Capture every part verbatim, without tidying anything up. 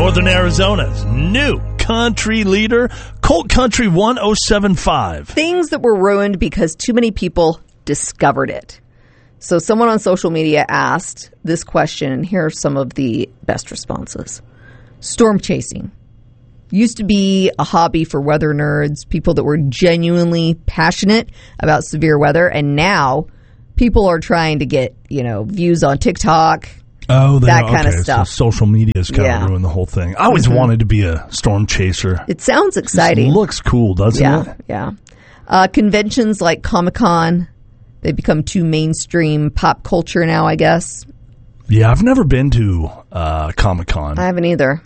Northern Arizona's new country leader, Colt Country one oh seven point five. Things that were ruined because too many people discovered it. So someone on social media asked this question, and here are some of the best responses. Storm chasing. Used to be a hobby for weather nerds, people that were genuinely passionate about severe weather, and now people are trying to get, you know, views on TikTok. Oh, that okay. kind of stuff. So social media has kind Yeah. of ruined the whole thing. I always Mm-hmm. wanted to be a storm chaser. It sounds exciting. It looks cool, doesn't yeah, it? yeah. Uh, conventions like Comic-Con, they become too mainstream pop culture now, I guess. Yeah, I've never been to uh, Comic-Con. I haven't either.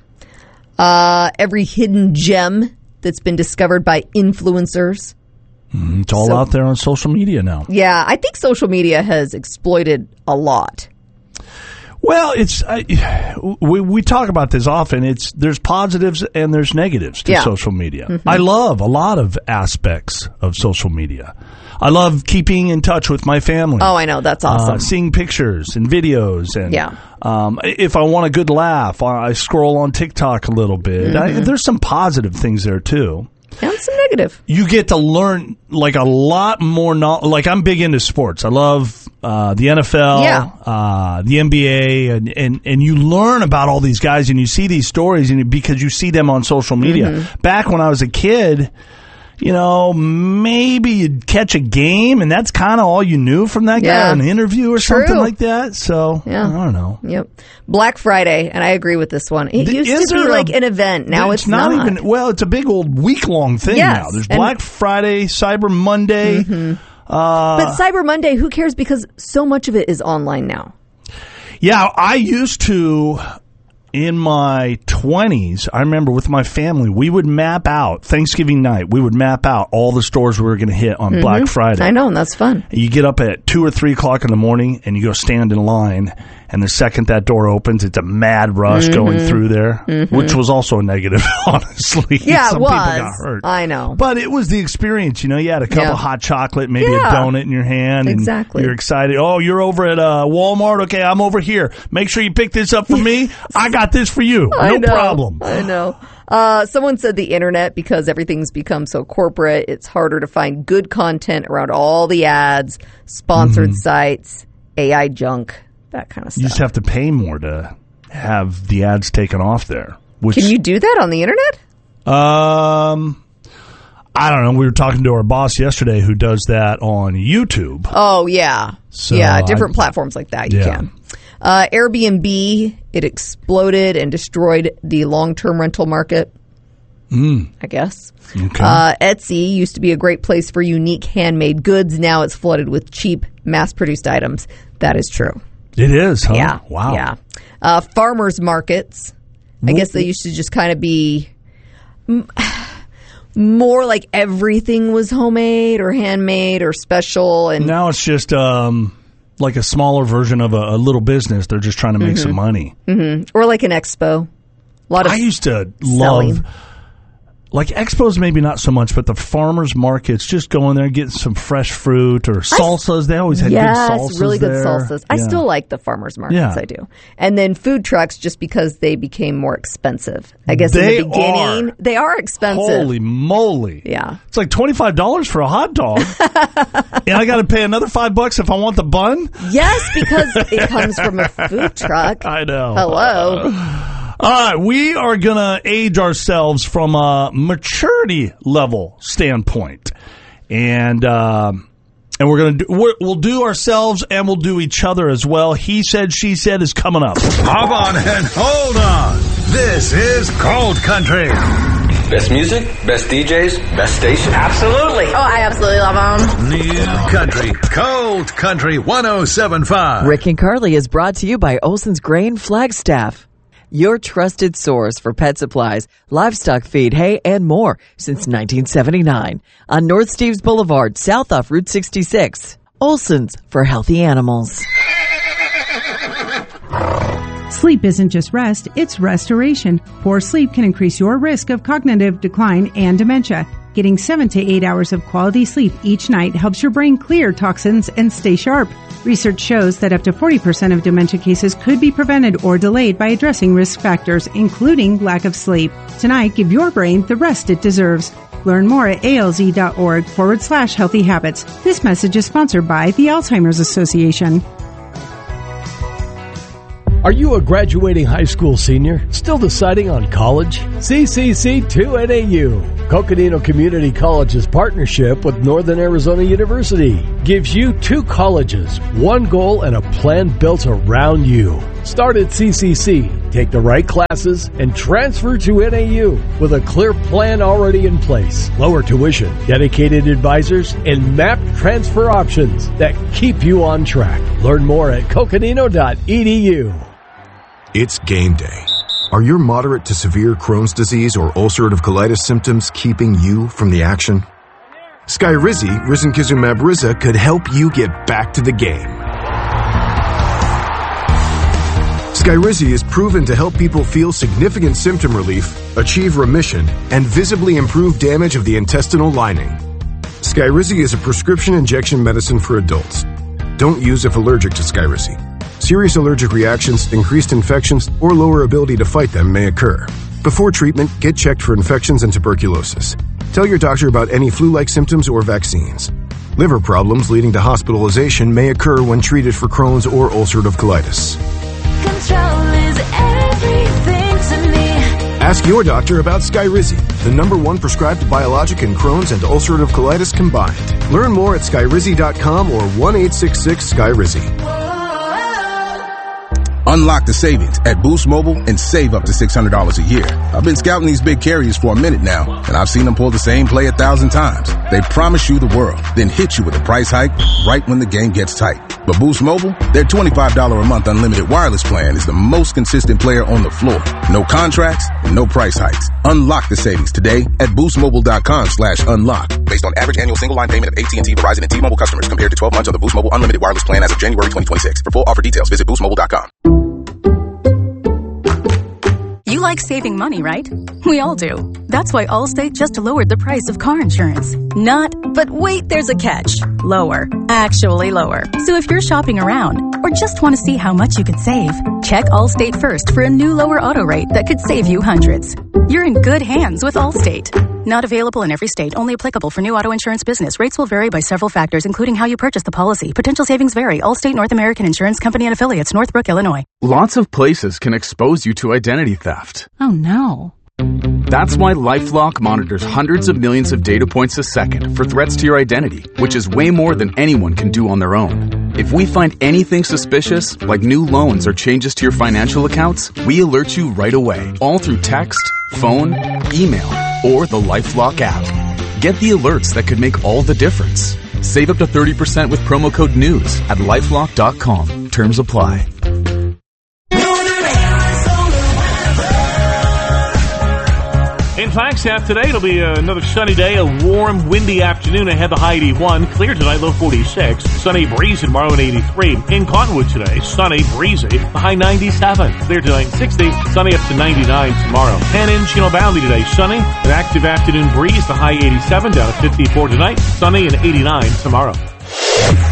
Uh, every hidden gem that's been discovered by influencers. Mm, it's all So- out there on social media now. Yeah, I think social media has exploited a lot. Well, it's I, we we talk about this often. It's there's positives and there's negatives to Yeah. social media. Mm-hmm. I love a lot of aspects of social media. I love keeping in touch with my family. Oh, I know. That's awesome. Uh, seeing pictures and videos, and Yeah. um, if I want a good laugh, I I scroll on TikTok a little bit. Mm-hmm. I, there's some positive things there too. And some negative. You get to learn like a lot more. No- like I'm big into sports. I love uh, the N F L, Yeah. uh, the N B A, and, and and you learn about all these guys, and you see these stories, and you, because you see them on social media. Mm-hmm. Back when I was a kid, you know, maybe you'd catch a game, and that's kind of all you knew from that guy, Yeah. an interview or True. something like that. So Yeah. I don't know. Yep. Black Friday, and I agree with this one. It Th- used is to be there a- like an event. Now it's, not, even. Well, it's a big old week long thing Yes, now. There's and- Black Friday, Cyber Monday. Uh, But Cyber Monday, who cares? Because so much of it is online now. Yeah, I used to, in my twenties, I remember with my family, we would map out, Thanksgiving night, we would map out all the stores we were going to hit on Black Friday. I know, and that's fun. You get up at two or three o'clock in the morning and you go stand in line, and the second that door opens, it's a mad rush Mm-hmm. going through there, which was also a negative, honestly. Yeah, Some it was. people got hurt. I know. But it was the experience, you know. You had a cup Yeah. of hot chocolate, maybe Yeah. a donut in your hand, and Exactly. you're excited. Oh, you're over at uh, Walmart. Okay, I'm over here. Make sure you pick this up for me. I got this for you. I No know, problem. I know. Uh, someone said the internet, because everything's become so corporate, it's harder to find good content around all the ads, sponsored Mm-hmm. sites, A I junk, that kind of You stuff. just have to pay more to have the ads taken off there. Which, Can you do that on the internet? Um, I don't know. We were talking to our boss yesterday who does that on YouTube. Oh, yeah. So, yeah, different I- platforms like that you Yeah. can. Uh, Airbnb, it exploded and destroyed the long-term rental market, Mm. I guess. Okay. Uh, Etsy used to be a great place for unique handmade goods. Now it's flooded with cheap, mass-produced items. That is true. It is, huh? Yeah. Wow. Yeah. Uh, farmers markets, I guess they used to just kind of be m- more like everything was homemade or handmade or special. And Now it's just um, like a smaller version of a, a little business. They're just trying to make Mm-hmm. some money. or like an expo. A lot of I used to selling. love, like expos, maybe not so much, but the farmers markets, just going there, getting some fresh fruit or salsas. They always had yes, good salsas really good there. salsas. I Yeah. still like the farmers markets. Yeah. I do. And then food trucks, just because they became more expensive. I guess They in the beginning, are. they are expensive. Holy moly. Yeah. It's like twenty-five dollars for a hot dog. And I got to pay another five bucks if I want the bun? Yes, because it comes from a food truck. I know. Hello. All right, we are going to age ourselves from a maturity level standpoint. And uh, and we're going to do we're, we'll do ourselves and we'll do each other as well. He said, she said is coming up. Hop on and hold on. This is Cold Country. Best music, best D Js, best station. Absolutely. Oh, I absolutely love them. New Country. Cold Country one oh seven point five. Rick and Carly is brought to you by Olson's Grain Flagstaff, your trusted source for pet supplies, livestock feed, hay, and more since nineteen seventy-nine. On North Steves Boulevard, south off Route sixty-six. Olson's for healthy animals. Sleep isn't just rest, it's restoration. Poor sleep can increase your risk of cognitive decline and dementia. Getting seven to eight hours of quality sleep each night helps your brain clear toxins and stay sharp. Research shows that up to forty percent of dementia cases could be prevented or delayed by addressing risk factors, including lack of sleep. Tonight, give your brain the rest it deserves. Learn more at alz.org forward slash healthy habits. This message is sponsored by the Alzheimer's Association. Are you a graduating high school senior still deciding on college? C C C to N A U, Coconino Community College's partnership with Northern Arizona University, gives you two colleges, one goal, and a plan built around you. Start at C C C, take the right classes, and transfer to N A U with a clear plan already in place. Lower tuition, dedicated advisors, and mapped transfer options that keep you on track. Learn more at coconino dot e d u. It's game day. Are your moderate to severe Crohn's disease or ulcerative colitis symptoms keeping you from the action? Skyrizi, risankizumab Riza, could help you get back to the game. Skyrizi is proven to help people feel significant symptom relief, achieve remission, and visibly improve damage of the intestinal lining. Skyrizi is a prescription injection medicine for adults. Don't use if allergic to Skyrizi. Serious allergic reactions, increased infections, or lower ability to fight them may occur. Before treatment, get checked for infections and tuberculosis. Tell your doctor about any flu-like symptoms or vaccines. Liver problems leading to hospitalization may occur when treated for Crohn's or ulcerative colitis. Control is everything to me. Ask your doctor about Skyrizi, the number one prescribed biologic in Crohn's and ulcerative colitis combined. Learn more at skyrizi dot com or one eight six six Skyrizi. Unlock the savings at Boost Mobile and save up to six hundred dollars a year. I've been scouting these big carriers for a minute now, and I've seen them pull the same play a thousand times. They promise you the world, then hit you with a price hike right when the game gets tight. But Boost Mobile, their twenty-five dollars a month unlimited wireless plan is the most consistent player on the floor. No contracts, no price hikes. Unlock the savings today at boost mobile dot com slash unlock. Based on average annual single line payment of A T and T, Verizon, and T-Mobile customers compared to twelve months on the Boost Mobile unlimited wireless plan as of January twenty twenty-six. For full offer details, visit boost mobile dot com. You like saving money, right? We all do. That's why Allstate just lowered the price of car insurance. Not, but wait, there's a catch. Lower. Actually lower. So if you're shopping around or just want to see how much you could save, check Allstate first for a new lower auto rate that could save you hundreds. You're in good hands with Allstate. Not available in every state. Only applicable for new auto insurance business. Rates will vary by several factors, including how you purchase the policy. Potential savings vary. Allstate North American Insurance Company and Affiliates, Northbrook, Illinois. Lots of places can expose you to identity theft. Oh, no. That's why LifeLock monitors hundreds of millions of data points a second for threats to your identity, which is way more than anyone can do on their own. If we find anything suspicious, like new loans or changes to your financial accounts, we alert you right away, all through text, phone, email, or the LifeLock app. Get the alerts that could make all the difference. Save up to thirty percent with promo code NEWS at lifelock dot com. Terms apply. In Flagstaff today, it'll be another sunny day, a warm, windy afternoon ahead, the high eighty-one. Clear tonight, low forty-six. Sunny, breezy tomorrow at eighty-three. In Cottonwood today, sunny, breezy, the high ninety-seven. Clear tonight, sixty. Sunny up to ninety-nine tomorrow. And in Chino Valley today, sunny, an active afternoon breeze, the high eighty-seven, down to fifty-four tonight. Sunny and eighty-nine tomorrow.